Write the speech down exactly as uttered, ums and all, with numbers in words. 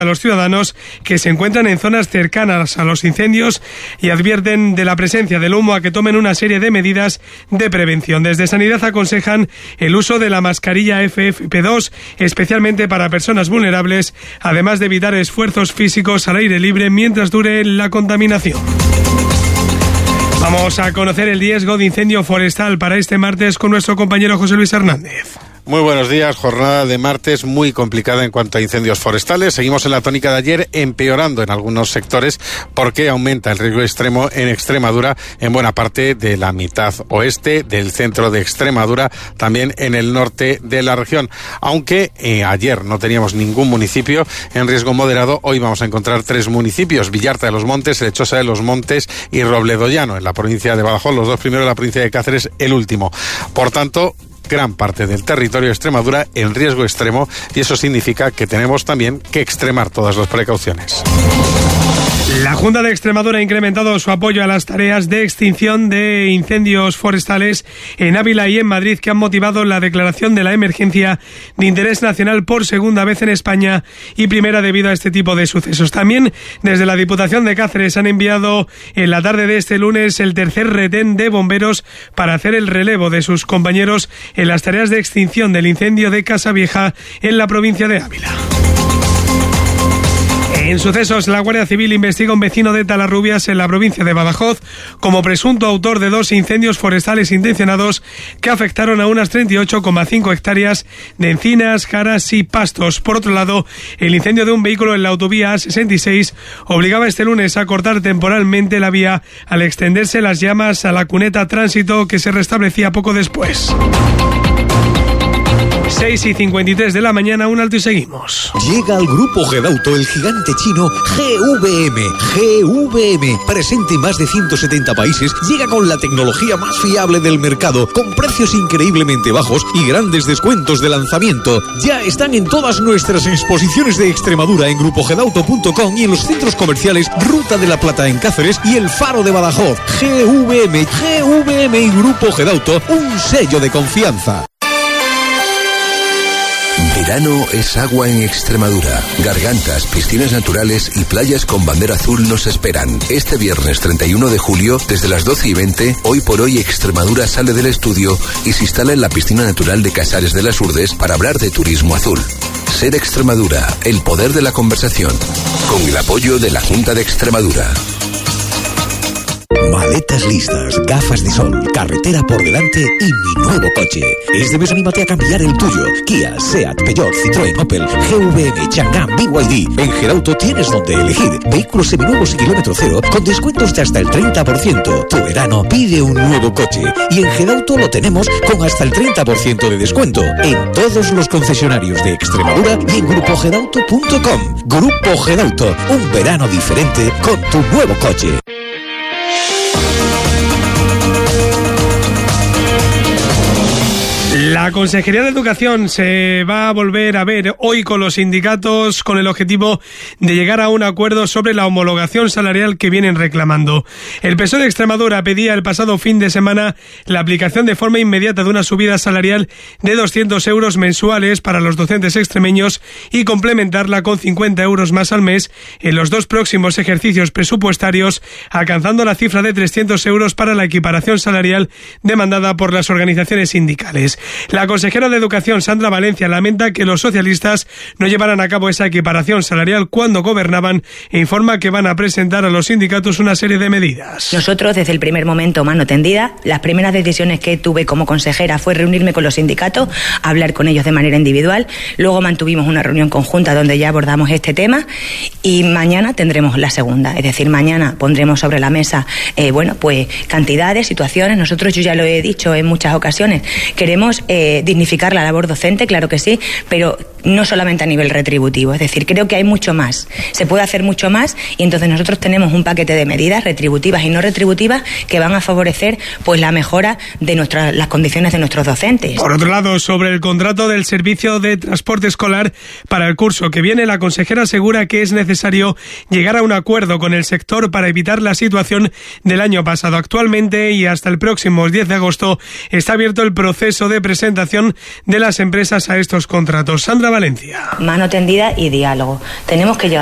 a los ciudadanos que se encuentran en zonas cercanas a los incendios y advierten de la presencia del humo a que tomen una serie de medidas de prevención. Desde Sanidad aconsejan el uso de la mascarilla F F P dos, especialmente para personas vulnerables, además de evitar esfuerzos físicos al aire libre mientras dure la contaminación. Vamos a conocer el riesgo de incendio forestal para este martes con nuestro compañero José Luis Hernández. Muy buenos días, jornada de martes muy complicada en cuanto a incendios forestales. Seguimos en la tónica de ayer, empeorando en algunos sectores porque aumenta el riesgo extremo en Extremadura, en buena parte de la mitad oeste del centro de Extremadura, también en el norte de la región. Aunque eh, ayer no teníamos ningún municipio en riesgo moderado, hoy vamos a encontrar tres municipios: Villarta de los Montes, Lechosa de los Montes y Robledo Llano, en la provincia de Badajoz, los dos primeros, la provincia de Cáceres el último. Por tanto, gran parte del territorio de Extremadura en riesgo extremo, y eso significa que tenemos también que extremar todas las precauciones. La Junta de Extremadura ha incrementado su apoyo a las tareas de extinción de incendios forestales en Ávila y en Madrid, que han motivado la declaración de la emergencia de interés nacional por segunda vez en España y primera debido a este tipo de sucesos. También desde la Diputación de Cáceres han enviado en la tarde de este lunes el tercer retén de bomberos para hacer el relevo de sus compañeros en las tareas de extinción del incendio de Casavieja en la provincia de Ávila. En sucesos, la Guardia Civil investiga a un vecino de Talarrubias en la provincia de Badajoz como presunto autor de dos incendios forestales intencionados que afectaron a unas treinta y ocho coma cinco hectáreas de encinas, jaras y pastos. Por otro lado, el incendio de un vehículo en la autovía A sesenta y seis obligaba este lunes a cortar temporalmente la vía al extenderse las llamas a la cuneta Tránsito, que se restablecía poco después. seis y cincuenta y tres de la mañana, un alto y seguimos. Llega al Grupo Gedauto el gigante chino G V M. G V M, presente en más de ciento setenta países, llega con la tecnología más fiable del mercado, con precios increíblemente bajos y grandes descuentos de lanzamiento. Ya están en todas nuestras exposiciones de Extremadura en grupo gedauto punto com y en los centros comerciales Ruta de la Plata en Cáceres y El Faro de Badajoz. G V M, G V M y Grupo Gedauto, un sello de confianza. Verano es agua en Extremadura. Gargantas, piscinas naturales y playas con bandera azul nos esperan. Este viernes treinta y uno de julio, desde las doce y veinte, Hoy por Hoy Extremadura sale del estudio y se instala en la piscina natural de Casares de las Urdes para hablar de turismo azul. Ser Extremadura, el poder de la conversación. Con el apoyo de la Junta de Extremadura. Maletas listas, gafas de sol, carretera por delante y mi nuevo coche. Este mes anímate a cambiar el tuyo. Kia, Seat, Peugeot, Citroën, Opel, G V M, Chang'an, B Y D. En Gedauto tienes donde elegir. Vehículos seminuevos y kilómetro cero con descuentos de hasta el treinta por ciento. Tu verano pide un nuevo coche. Y en Gedauto lo tenemos con hasta el treinta por ciento de descuento en todos los concesionarios de Extremadura y en grupo gedauto punto com. Grupo Gedauto, un verano diferente con tu nuevo coche. La Consejería de Educación se va a volver a ver hoy con los sindicatos con el objetivo de llegar a un acuerdo sobre la homologación salarial que vienen reclamando. El P S O E de Extremadura pedía el pasado fin de semana la aplicación de forma inmediata de una subida salarial de doscientos euros mensuales para los docentes extremeños y complementarla con cincuenta euros más al mes en los dos próximos ejercicios presupuestarios, alcanzando la cifra de trescientos euros para la equiparación salarial demandada por las organizaciones sindicales. La consejera de Educación, Sandra Valencia, lamenta que los socialistas no llevaran a cabo esa equiparación salarial cuando gobernaban e informa que van a presentar a los sindicatos una serie de medidas. Nosotros, desde el primer momento, mano tendida, las primeras decisiones que tuve como consejera fue reunirme con los sindicatos, hablar con ellos de manera individual, luego mantuvimos una reunión conjunta donde ya abordamos este tema y mañana tendremos la segunda, es decir, mañana pondremos sobre la mesa, eh, bueno, pues cantidades, situaciones. Nosotros, yo ya lo he dicho en muchas ocasiones, queremos Eh, dignificar la labor docente, claro que sí, pero no solamente a nivel retributivo, es decir, creo que hay mucho más, se puede hacer mucho más y entonces nosotros tenemos un paquete de medidas retributivas y no retributivas que van a favorecer pues la mejora de nuestras, las condiciones de nuestros docentes. Por otro lado, sobre el contrato del servicio de transporte escolar para el curso que viene, la consejera asegura que es necesario llegar a un acuerdo con el sector para evitar la situación del año pasado. Actualmente y hasta el próximo diez de agosto está abierto el proceso de presentación implementación de las empresas a estos contratos. Sandra Valencia. Mano tendida y diálogo. Tenemos que llegar